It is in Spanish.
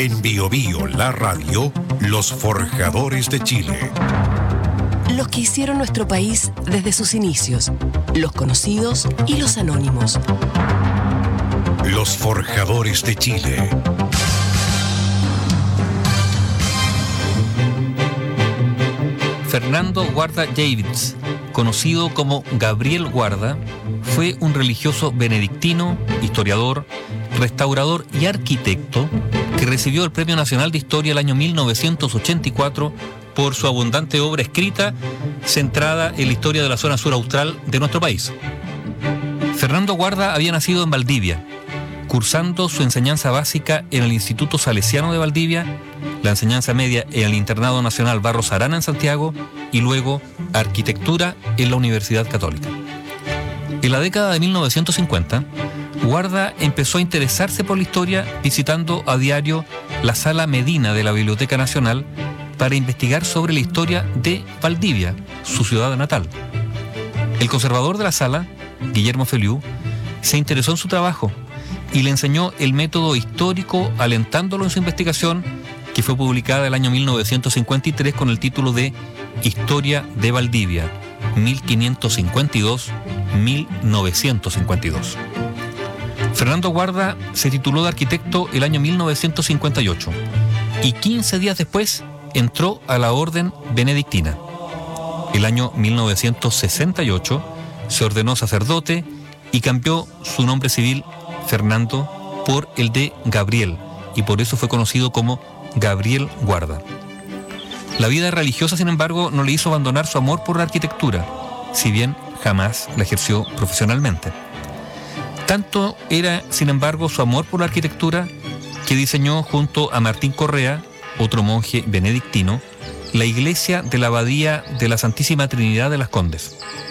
En Bio Bio, la radio, los forjadores de Chile. Los que hicieron nuestro país desde sus inicios, los conocidos y los anónimos. Los forjadores de Chile. Fernando Guarda Geiwitz, conocido como Gabriel Guarda, fue un religioso benedictino, historiador, restaurador y arquitecto que recibió el Premio Nacional de Historia el año 1984 por su abundante obra escrita centrada en la historia de la zona sur austral de nuestro país. Fernando Guarda había nacido en Valdivia, cursando su enseñanza básica en el Instituto Salesiano de Valdivia, la enseñanza media en el Internado Nacional Barros Arana en Santiago y luego arquitectura en la Universidad Católica. En la década de 1950, Guarda empezó a interesarse por la historia visitando a diario la Sala Medina de la Biblioteca Nacional para investigar sobre la historia de Valdivia, su ciudad natal. El conservador de la sala, Guillermo Feliú, se interesó en su trabajo y le enseñó el método histórico alentándolo en su investigación, que fue publicada el año 1953 con el título de Historia de Valdivia, 1552-1952. Fernando Guarda se tituló de arquitecto el año 1958 y 15 días después entró a la orden benedictina. El año 1968 se ordenó sacerdote y cambió su nombre civil Fernando por el de Gabriel, y por eso fue conocido como Gabriel Guarda. La vida religiosa, sin embargo, no le hizo abandonar su amor por la arquitectura, si bien jamás la ejerció profesionalmente. Tanto era, sin embargo, su amor por la arquitectura que diseñó junto a Martín Correa, otro monje benedictino, la iglesia de la Abadía de la Santísima Trinidad de las Condes.